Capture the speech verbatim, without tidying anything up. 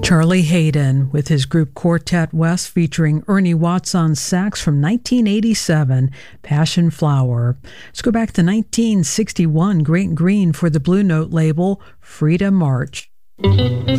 Charlie Haydn with his group Quartet West featuring Ernie Watts on sax from nineteen eighty-seven, Passion Flower. Let's go back to nineteen sixty-one, Great Green for the Blue Note label, Frida March.